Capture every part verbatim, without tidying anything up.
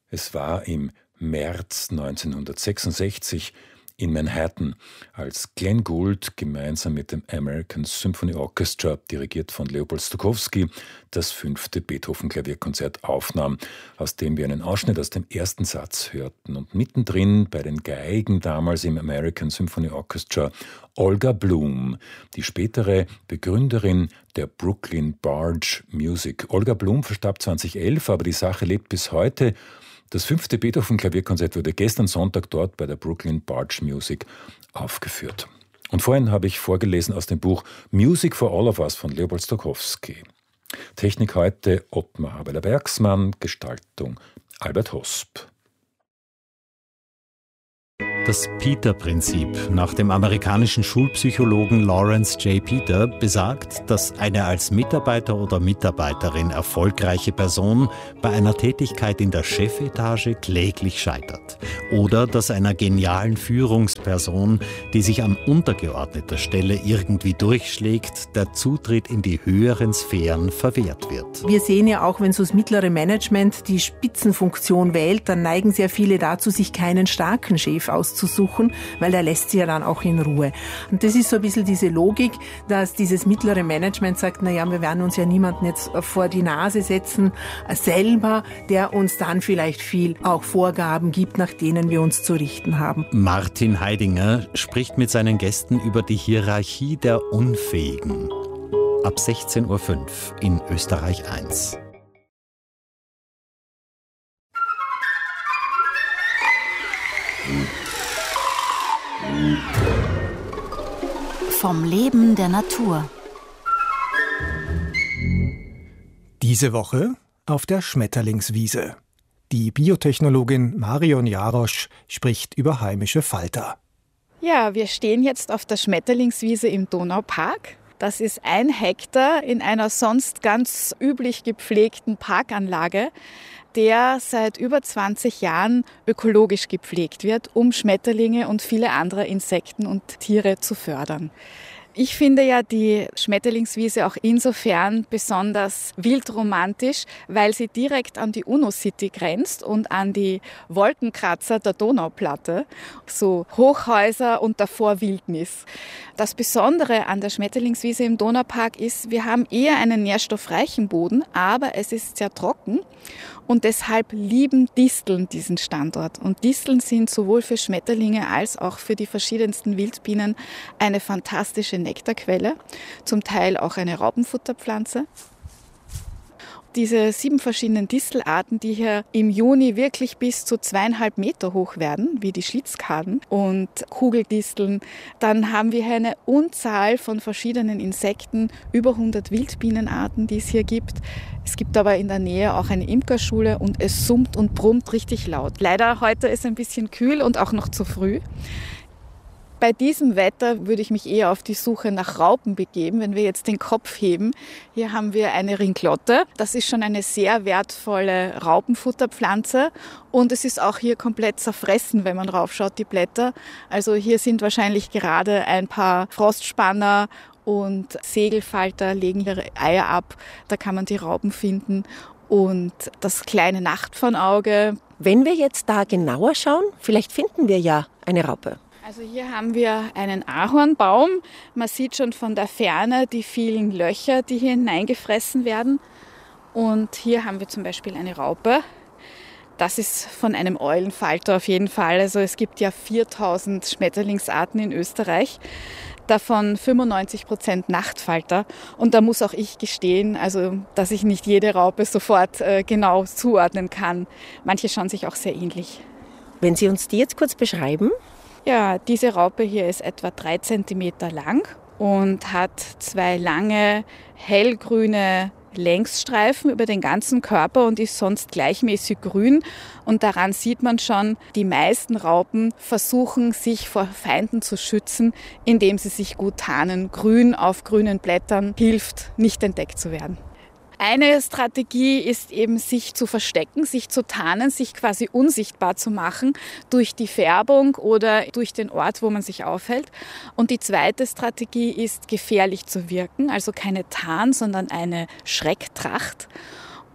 Es war im März neunzehnhundertsechsundsechzig in Manhattan, als Glenn Gould gemeinsam mit dem American Symphony Orchestra, dirigiert von Leopold Stokowski, das fünfte Beethoven-Klavierkonzert aufnahm, aus dem wir einen Ausschnitt aus dem ersten Satz hörten. Und mittendrin bei den Geigen damals im American Symphony Orchestra Olga Bloom, die spätere Begründerin der Brooklyn Barge Music. Olga Bloom verstarb zweitausendelf, aber die Sache lebt bis heute. Das fünfte Beethoven-Klavierkonzert wurde gestern Sonntag dort bei der Brooklyn Barge Music aufgeführt. Und vorhin habe ich vorgelesen aus dem Buch Music for All of Us von Leopold Stokowski. Technik heute Ottmar Habeler-Bergsmann, Gestaltung Albert Hosp. Das Peter-Prinzip nach dem amerikanischen Schulpsychologen Lawrence J. Peter besagt, dass eine als Mitarbeiter oder Mitarbeiterin erfolgreiche Person bei einer Tätigkeit in der Chefetage kläglich scheitert. Oder dass einer genialen Führungsperson, die sich an untergeordneter Stelle irgendwie durchschlägt, der Zutritt in die höheren Sphären verwehrt wird. Wir sehen ja auch, wenn so das mittlere Management die Spitzenfunktion wählt, dann neigen sehr viele dazu, sich keinen starken Chef auszusuchen. Suchen, weil der lässt sie ja dann auch in Ruhe. Und das ist so ein bisschen diese Logik, dass dieses mittlere Management sagt, naja, wir werden uns ja niemanden jetzt vor die Nase setzen, selber, der uns dann vielleicht viel auch Vorgaben gibt, nach denen wir uns zu richten haben. Martin Heidinger spricht mit seinen Gästen über die Hierarchie der Unfähigen. Ab sechzehn Uhr fünf in Österreich eins. Vom Leben der Natur. Diese Woche auf der Schmetterlingswiese. Die Biotechnologin Marion Jarosch spricht über heimische Falter. Ja, wir stehen jetzt auf der Schmetterlingswiese im Donaupark. Das ist ein Hektar in einer sonst ganz üblich gepflegten Parkanlage, der seit über zwanzig Jahren ökologisch gepflegt wird, um Schmetterlinge und viele andere Insekten und Tiere zu fördern. Ich finde ja die Schmetterlingswiese auch insofern besonders wildromantisch, weil sie direkt an die UNO-City grenzt und an die Wolkenkratzer der Donauplatte, so Hochhäuser und davor Wildnis. Das Besondere an der Schmetterlingswiese im Donaupark ist, wir haben eher einen nährstoffreichen Boden, aber es ist sehr trocken. Und deshalb lieben Disteln diesen Standort. Und Disteln sind sowohl für Schmetterlinge als auch für die verschiedensten Wildbienen eine fantastische Nektarquelle, zum Teil auch eine Raupenfutterpflanze. Diese sieben verschiedenen Distelarten, die hier im Juni wirklich bis zu zweieinhalb Meter hoch werden, wie die Schlitzkarden und Kugeldisteln. Dann haben wir hier eine Unzahl von verschiedenen Insekten, über hundert Wildbienenarten, die es hier gibt. Es gibt aber in der Nähe auch eine Imkerschule und es summt und brummt richtig laut. Leider heute ist es ein bisschen kühl und auch noch zu früh. Bei diesem Wetter würde ich mich eher auf die Suche nach Raupen begeben, wenn wir jetzt den Kopf heben. Hier haben wir eine Ringlotte. Das ist schon eine sehr wertvolle Raupenfutterpflanze und es ist auch hier komplett zerfressen, wenn man raufschaut, die Blätter. Also hier sind wahrscheinlich gerade ein paar Frostspanner und Segelfalter legen ihre Eier ab. Da kann man die Raupen finden. Und das kleine Nachtfahnauge. Wenn wir jetzt da genauer schauen, vielleicht finden wir ja eine Raupe. Also hier haben wir einen Ahornbaum. Man sieht schon von der Ferne die vielen Löcher, die hier hineingefressen werden. Und hier haben wir zum Beispiel eine Raupe. Das ist von einem Eulenfalter auf jeden Fall. Also es gibt ja viertausend Schmetterlingsarten in Österreich. Davon fünfundneunzig Prozent Nachtfalter. Und da muss auch ich gestehen, also, dass ich nicht jede Raupe sofort äh, genau zuordnen kann. Manche schauen sich auch sehr ähnlich. Wenn Sie uns die jetzt kurz beschreiben? Ja, diese Raupe hier ist etwa drei Zentimeter lang und hat zwei lange, hellgrüne Längsstreifen über den ganzen Körper und ist sonst gleichmäßig grün. Und daran sieht man schon, die meisten Raupen versuchen, sich vor Feinden zu schützen, indem sie sich gut tarnen. Grün auf grünen Blättern hilft, nicht entdeckt zu werden. Eine Strategie ist eben, sich zu verstecken, sich zu tarnen, sich quasi unsichtbar zu machen durch die Färbung oder durch den Ort, wo man sich aufhält. Und die zweite Strategie ist, gefährlich zu wirken, also keine Tarn, sondern eine Schrecktracht.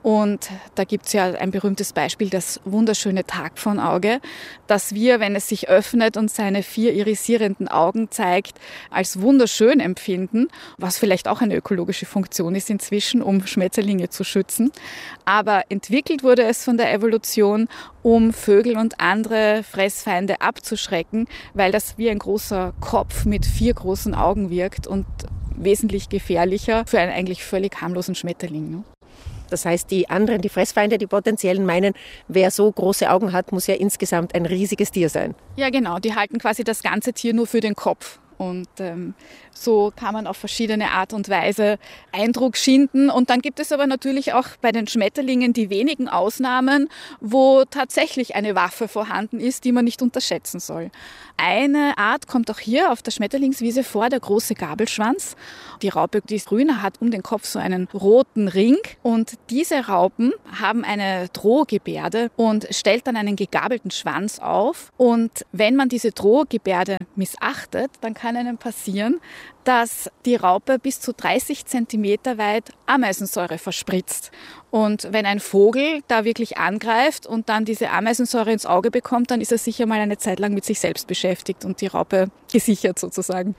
Und da gibt es ja ein berühmtes Beispiel, das wunderschöne Tagpfahnauge, das wir, wenn es sich öffnet und seine vier irisierenden Augen zeigt, als wunderschön empfinden, was vielleicht auch eine ökologische Funktion ist inzwischen, um Schmetterlinge zu schützen. Aber entwickelt wurde es von der Evolution, um Vögel und andere Fressfeinde abzuschrecken, weil das wie ein großer Kopf mit vier großen Augen wirkt und wesentlich gefährlicher für einen eigentlich völlig harmlosen Schmetterling. Ne? Das heißt, die anderen, die Fressfeinde, die potenziellen meinen, wer so große Augen hat, muss ja insgesamt ein riesiges Tier sein. Ja, genau. Die halten quasi das ganze Tier nur für den Kopf. Und ähm, so kann man auf verschiedene Art und Weise Eindruck schinden. Und dann gibt es aber natürlich auch bei den Schmetterlingen die wenigen Ausnahmen, wo tatsächlich eine Waffe vorhanden ist, die man nicht unterschätzen soll. Eine Art kommt auch hier auf der Schmetterlingswiese vor, der große Gabelschwanz. Die Raupe, die ist grün, hat um den Kopf so einen roten Ring. Und diese Raupen haben eine Drohgebärde und stellt dann einen gegabelten Schwanz auf. Und wenn man diese Drohgebärde missachtet, dann kann einem passieren, dass die Raupe bis zu dreißig Zentimeter weit Ameisensäure verspritzt. Und wenn ein Vogel da wirklich angreift und dann diese Ameisensäure ins Auge bekommt, dann ist er sicher mal eine Zeit lang mit sich selbst beschäftigt und die Raupe gesichert sozusagen.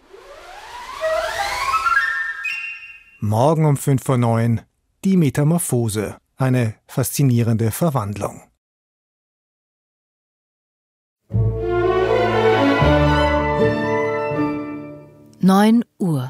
Morgen um fünf vor neun die Metamorphose, eine faszinierende Verwandlung. neun Uhr.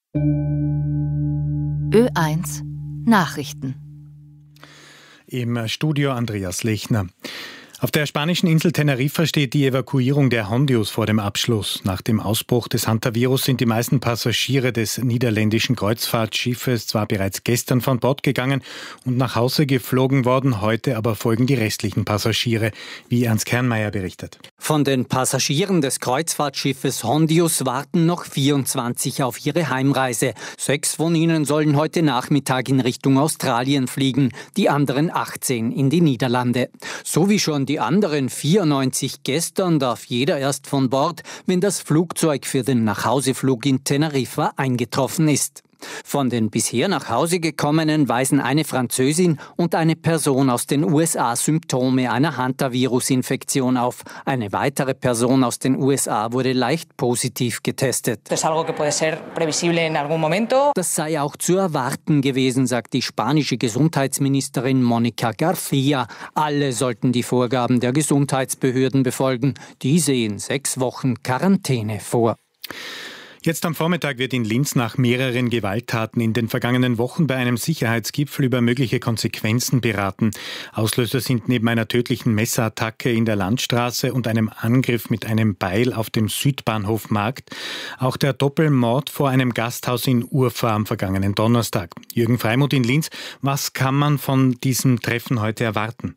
Ö eins Nachrichten. Im Studio Andreas Lechner. Auf der spanischen Insel Teneriffa steht die Evakuierung der Hondius vor dem Abschluss. Nach dem Ausbruch des Hantavirus sind die meisten Passagiere des niederländischen Kreuzfahrtschiffes zwar bereits gestern von Bord gegangen und nach Hause geflogen worden, heute aber folgen die restlichen Passagiere, wie Ernst Kernmeier berichtet. Von den Passagieren des Kreuzfahrtschiffes Hondius warten noch vierundzwanzig auf ihre Heimreise. Sechs von ihnen sollen heute Nachmittag in Richtung Australien fliegen, die anderen achtzehn in die Niederlande. So wie schon die anderen vierundneunzig gestern darf jeder erst von Bord, wenn das Flugzeug für den Nachhauseflug in Teneriffa eingetroffen ist. Von den bisher nach Hause gekommenen weisen eine Französin und eine Person aus den U S A Symptome einer Hantavirus-Infektion auf. Eine weitere Person aus den U S A wurde leicht positiv getestet. Das sei auch zu erwarten gewesen, sagt die spanische Gesundheitsministerin Mónica García. Alle sollten die Vorgaben der Gesundheitsbehörden befolgen. Die sehen sechs Wochen Quarantäne vor. Jetzt am Vormittag wird in Linz nach mehreren Gewalttaten in den vergangenen Wochen bei einem Sicherheitsgipfel über mögliche Konsequenzen beraten. Auslöser sind neben einer tödlichen Messerattacke in der Landstraße und einem Angriff mit einem Beil auf dem Südbahnhof Markt auch der Doppelmord vor einem Gasthaus in Urfahr am vergangenen Donnerstag. Jürgen Freimuth in Linz, was kann man von diesem Treffen heute erwarten?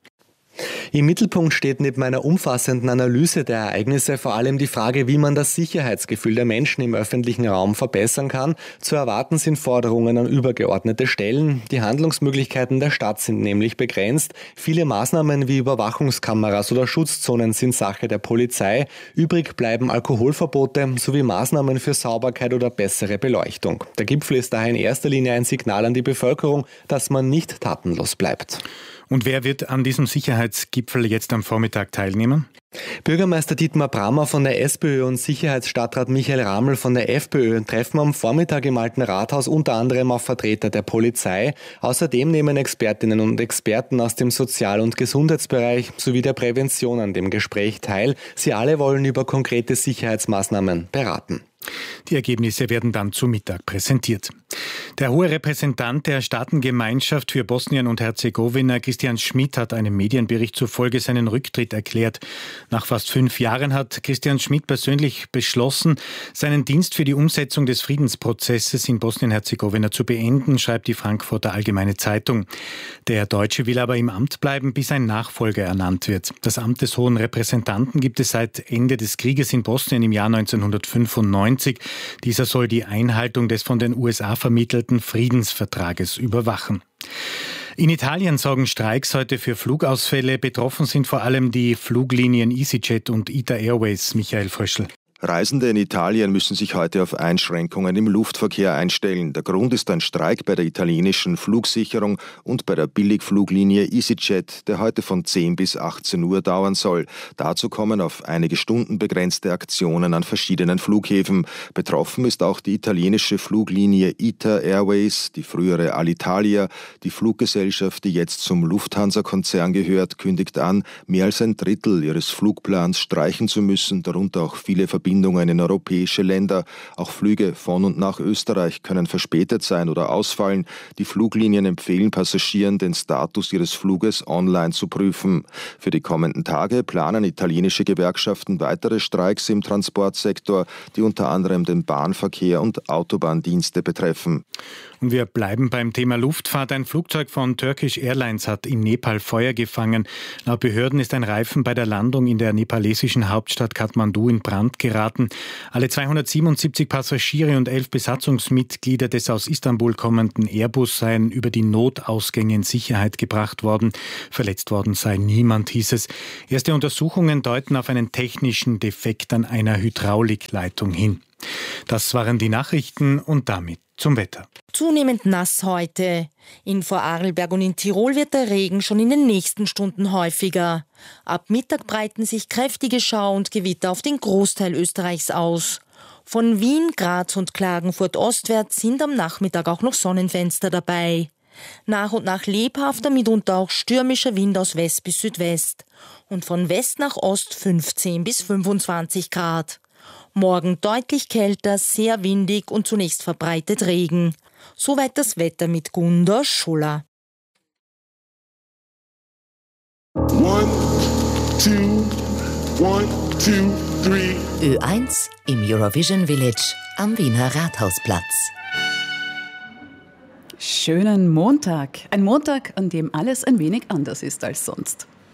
Im Mittelpunkt steht neben einer umfassenden Analyse der Ereignisse vor allem die Frage, wie man das Sicherheitsgefühl der Menschen im öffentlichen Raum verbessern kann. Zu erwarten sind Forderungen an übergeordnete Stellen. Die Handlungsmöglichkeiten der Stadt sind nämlich begrenzt. Viele Maßnahmen wie Überwachungskameras oder Schutzzonen sind Sache der Polizei. Übrig bleiben Alkoholverbote sowie Maßnahmen für Sauberkeit oder bessere Beleuchtung. Der Gipfel ist daher in erster Linie ein Signal an die Bevölkerung, dass man nicht tatenlos bleibt. Und wer wird an diesem Sicherheitsgipfel jetzt am Vormittag teilnehmen? Bürgermeister Dietmar Brammer von der SPÖ und Sicherheitsstadtrat Michael Raml von der FPÖ treffen am Vormittag im Alten Rathaus unter anderem auf Vertreter der Polizei. Außerdem nehmen Expertinnen und Experten aus dem Sozial- und Gesundheitsbereich sowie der Prävention an dem Gespräch teil. Sie alle wollen über konkrete Sicherheitsmaßnahmen beraten. Die Ergebnisse werden dann zu Mittag präsentiert. Der hohe Repräsentant der Staatengemeinschaft für Bosnien und Herzegowina, Christian Schmidt, hat einem Medienbericht zufolge seinen Rücktritt erklärt. Nach fast fünf Jahren hat Christian Schmidt persönlich beschlossen, seinen Dienst für die Umsetzung des Friedensprozesses in Bosnien-Herzegowina zu beenden, schreibt die Frankfurter Allgemeine Zeitung. Der Deutsche will aber im Amt bleiben, bis ein Nachfolger ernannt wird. Das Amt des hohen Repräsentanten gibt es seit Ende des Krieges in Bosnien im Jahr neunzehnhundertfünfundneunzig. Dieser soll die Einhaltung des von den U S A vermittelten Friedensvertrages überwachen. In Italien sorgen Streiks heute für Flugausfälle. Betroffen sind vor allem die Fluglinien EasyJet und ITA Airways. Michael Fröschl. Reisende in Italien müssen sich heute auf Einschränkungen im Luftverkehr einstellen. Der Grund ist ein Streik bei der italienischen Flugsicherung und bei der Billigfluglinie EasyJet, der heute von zehn bis achtzehn Uhr dauern soll. Dazu kommen auf einige Stunden begrenzte Aktionen an verschiedenen Flughäfen. Betroffen ist auch die italienische Fluglinie I T A Airways, die frühere Alitalia. Die Fluggesellschaft, die jetzt zum Lufthansa-Konzern gehört, kündigt an, mehr als ein Drittel ihres Flugplans streichen zu müssen, darunter auch viele Verbindungen in europäische Länder. Auch Flüge von und nach Österreich können verspätet sein oder ausfallen. Die Fluglinien empfehlen Passagieren, den Status ihres Fluges online zu prüfen. Für die kommenden Tage planen italienische Gewerkschaften weitere Streiks im Transportsektor, die unter anderem den Bahnverkehr und Autobahndienste betreffen. Und wir bleiben beim Thema Luftfahrt. Ein Flugzeug von Turkish Airlines hat in Nepal Feuer gefangen. Laut Behörden ist ein Reifen bei der Landung in der nepalesischen Hauptstadt Kathmandu in Brand geraten. Alle zweihundertsiebenundsiebzig Passagiere und elf Besatzungsmitglieder des aus Istanbul kommenden Airbus seien über die Notausgänge in Sicherheit gebracht worden. Verletzt worden sei niemand, hieß es. Erste Untersuchungen deuten auf einen technischen Defekt an einer Hydraulikleitung hin. Das waren die Nachrichten und damit zum Wetter. Zunehmend nass heute. In Vorarlberg und in Tirol wird der Regen schon in den nächsten Stunden häufiger. Ab Mittag breiten sich kräftige Schau- und Gewitter auf den Großteil Österreichs aus. Von Wien, Graz und Klagenfurt ostwärts sind am Nachmittag auch noch Sonnenfenster dabei. Nach und nach lebhafter, mitunter auch stürmischer Wind aus West bis Südwest. Und von West nach Ost fünfzehn bis fünfundzwanzig Grad. Morgen deutlich kälter, sehr windig und zunächst verbreitet Regen. Soweit das Wetter mit Gunda Schuller. One, two, one, two, three. Ö eins im Eurovision Village am Wiener Rathausplatz. Schönen Montag. Ein Montag, an dem alles ein wenig anders ist als sonst.